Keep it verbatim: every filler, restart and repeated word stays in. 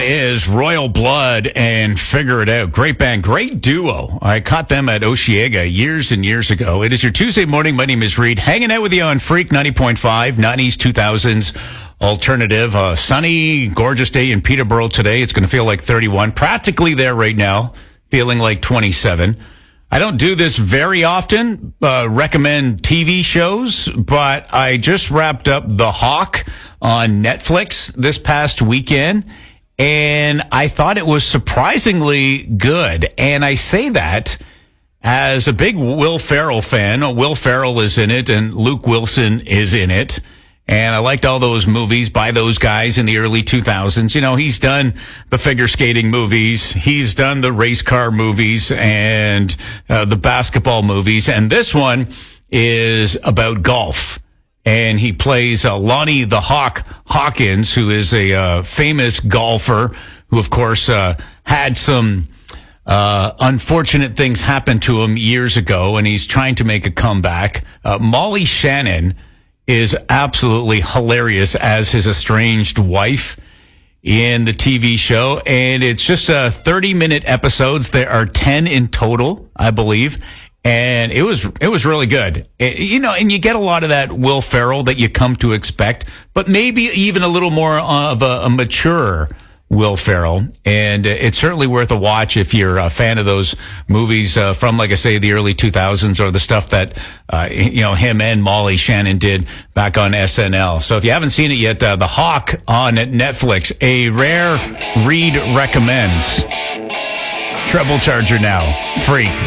is Royal Blood and Figure It Out. Great band, great duo. I caught them at Osheaga years and years ago. It is your Tuesday morning. My name is Reed, hanging out with you on Freak ninety point five, nineties, two thousands alternative. Uh, sunny, gorgeous day in Peterborough today. It's going to feel like thirty-one. Practically there right now, feeling like twenty-seven. I don't do this very often, uh, recommend T V shows, but I just wrapped up The Hawk on Netflix this past weekend, and I thought it was surprisingly good. And I say that as a big Will Ferrell fan. Will Ferrell is in it, and Luke Wilson is in it. And I liked all those movies by those guys in the early two thousands. You know, he's done the figure skating movies. He's done the race car movies and uh, the basketball movies. And this one is about golf. And he plays uh, Lonnie the Hawk Hawkins, who is a uh, famous golfer who, of course, uh, had some uh unfortunate things happen to him years ago. And he's trying to make a comeback. Uh, Molly Shannon is absolutely hilarious as his estranged wife in the T V show. And it's just uh, thirty minute episodes. There are ten in total, I believe. And it was, it was really good. It, you know, and you get a lot of that Will Ferrell that you come to expect, but maybe even a little more of a, a mature Will Ferrell. And it's certainly worth a watch if you're a fan of those movies uh, from, like I say, the early two thousands, or the stuff that, uh, you know, him and Molly Shannon did back on S N L. So if you haven't seen it yet, uh, The Hawk on Netflix, a rare read recommends. Treble Charger now. Free.